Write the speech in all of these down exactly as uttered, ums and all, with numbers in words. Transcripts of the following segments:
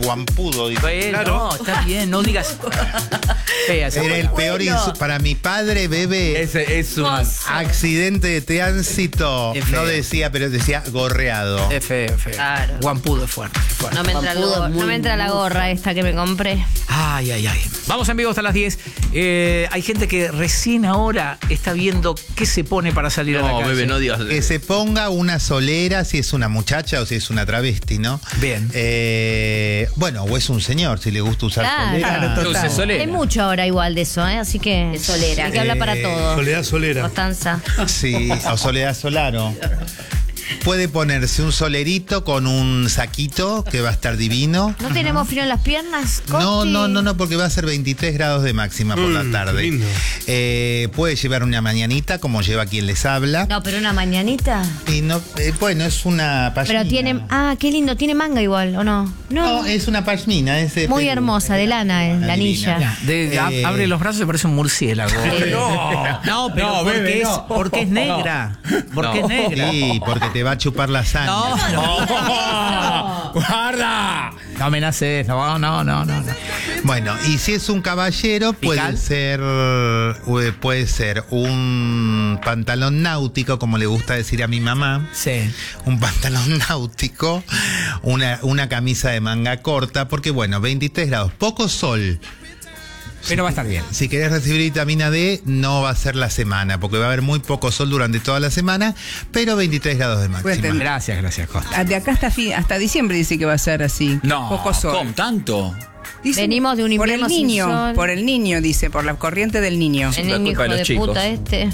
guampudo. Bueno, claro. No, está bien, no digas. Era el peor bueno. insulto. Para mi padre, bebé. Ese es un accidente de tránsito. No decía, pero decía gorreado. Es feo, feo. Claro. Guampudo es fuerte. fuerte. No me entra, lo, no me entra la gorra esta que me compré. Ay, ay, ay. Vamos en vivo hasta las diez. Eh, hay gente que recién ahora está viendo qué se pone para salir no, a la calle. Bebé, no digas. Que se ponga una solera si es una muchacha o si es una travesti, ¿no? Bien. Eh, bueno, o es un señor si le gusta usar claro. solera. Claro, solera. Hay mucho ahora igual de eso, ¿eh? Así que de solera. Hay que hablar para eh, todo. Soledad Solera. Constanza. Sí, o Soledad Solaro. Puede ponerse un solerito con un saquito que va a estar divino. ¿No tenemos frío en las piernas, Costi? No, no, no, no, porque va a ser veintitrés grados de máxima por mm, la tarde. Eh, puede llevar una mañanita, como lleva quien les habla. No, pero una mañanita. Y no, eh, bueno, es una pashmina. Pero tiene, ah, qué lindo, tiene manga igual, ¿o no? No, no es una pashmina. Es de muy Perú, hermosa, de lana, eh, la anilla. De, eh, abre los brazos y parece un murciélago. Eh. No, no, pero no, porque, bebé, es, no. porque es negra. Porque no. es negra. Sí, porque te va a chupar la sangre. No, no, no. Guarda. No amenaces, no, no, no, no. Bueno, y si es un caballero, puede ¿Pical? ser puede ser un pantalón náutico, como le gusta decir a mi mamá. Sí. Un pantalón náutico, una, una camisa de manga corta, porque bueno, veintitrés grados, poco sol. Pero va a estar bien. Si querés recibir vitamina D, no va a ser la semana, porque va a haber muy poco sol durante toda la semana, pero veintitrés grados de máxima. Gracias, gracias, Costa. De acá hasta, fin, hasta diciembre dice que va a ser así. No, poco sol. ¿Con tanto? Dice, venimos de un invierno por el niño, sin sol. Por el niño, dice, por la corriente del niño. El niño hijo de, de puta este.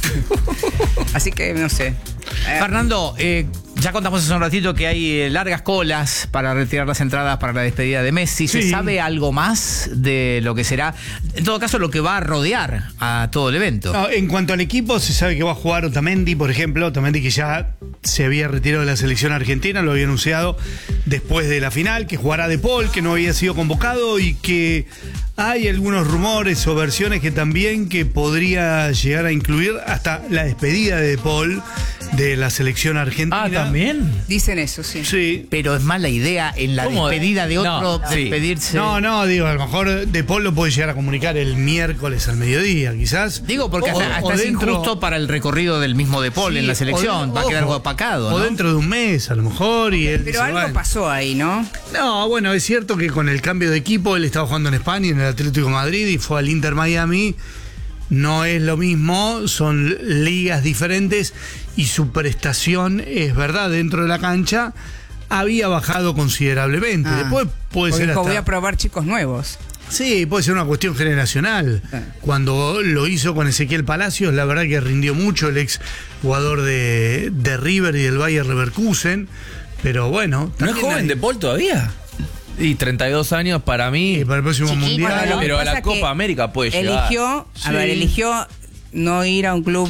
Así que, no sé. Fernando, eh, ya contamos hace un ratito que hay eh, largas colas para retirar las entradas para la despedida de Messi. ¿Se sí. sabe algo más de lo que será, en todo caso, lo que va a rodear a todo el evento? No, en cuanto al equipo, se sabe que va a jugar Otamendi, por ejemplo. Otamendi, que ya se había retirado de la selección argentina, lo había anunciado después de la final, que jugará De Paul, que no había sido convocado, y que hay algunos rumores o versiones que también que podría llegar a incluir hasta la despedida de De Paul de la selección argentina. Ah, ¿también? Dicen eso, sí. Sí. Pero es mala idea en la ¿Cómo? despedida de otro no, despedirse. Sí. No, no, digo, a lo mejor De Paul lo puede llegar a comunicar el miércoles al mediodía, quizás. Digo, porque o, hasta, hasta o es dentro, injusto para el recorrido del mismo De Paul sí, en la selección. De, va a quedar ojo, opacado, ¿no? O dentro de un mes, a lo mejor. Y él Pero algo va. pasó ahí, ¿no? No, bueno, es cierto que con el cambio de equipo, él estaba jugando en España, en el Atlético de Madrid, y fue al Inter Miami. No es lo mismo, son ligas diferentes y su prestación, es verdad, dentro de la cancha había bajado considerablemente. Ah, Después puede ser hasta... voy a probar chicos nuevos. Sí, puede ser una cuestión generacional. Ah. Cuando lo hizo con Ezequiel Palacios, la verdad que rindió mucho, el ex jugador de, de River y del Bayer Leverkusen. Pero bueno... ¿No es joven hay... De Paul todavía? Y treinta y dos años para mí. Y para el próximo Chiquito, mundial. Bueno, pero a la Copa América puede llegar. Eligió, sí. a ver, eligió no ir a un club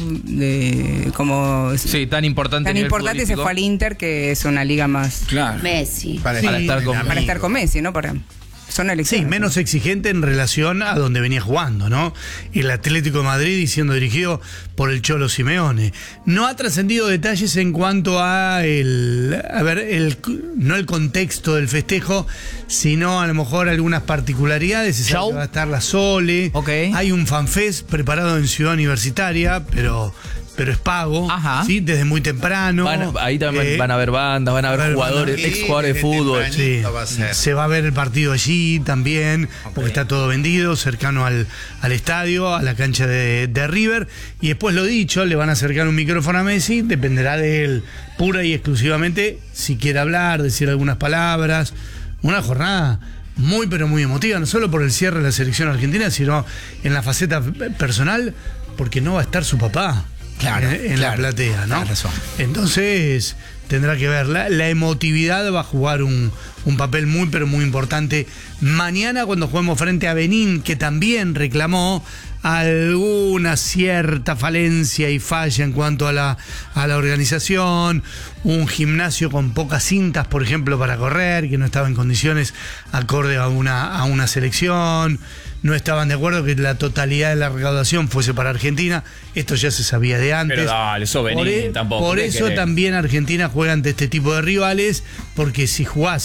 de como sí, tan importante. Tan importante se fue al Inter, que es una liga más. Claro. Messi. Para, sí, para estar con para estar con Messi, ¿no? Para son elecciones. Sí, menos exigente en relación a donde venía jugando, ¿no? El Atlético de Madrid y siendo dirigido por el Cholo Simeone. No ha trascendido detalles en cuanto a el, a ver, el, no el contexto del festejo, sino a lo mejor algunas particularidades. Se sabe que va a estar la Sole. Okay. Hay un fanfest preparado en Ciudad Universitaria, pero... pero es pago, Ajá. ¿sí? Desde muy temprano. Van, ahí también eh, van a haber bandas, van a haber jugadores, bandas, ex jugadores de fútbol. Sí. Va a se va a ver el partido allí también, okay. porque está todo vendido, cercano al, al estadio, a la cancha de, de River. Y después, lo dicho, le van a acercar un micrófono a Messi, dependerá de él pura y exclusivamente si quiere hablar, decir algunas palabras. Una jornada muy pero muy emotiva, no solo por el cierre de la selección argentina, sino en la faceta personal, porque no va a estar su papá. Claro, en, en claro, la platea, ¿no? razón. Entonces tendrá que ver, la, la emotividad va a jugar un, un papel muy pero muy importante mañana cuando juguemos frente a Benín, que también reclamó alguna cierta falencia y falla en cuanto a la, a la organización, un gimnasio con pocas cintas, por ejemplo, para correr, que no estaba en condiciones acorde a una, a una selección. No estaban de acuerdo que la totalidad de la recaudación fuese para Argentina. Esto ya se sabía de antes. Pero dale, eso Benín por, e, tampoco. Por eso querés? también Argentina juega ante este tipo de rivales, porque si jugás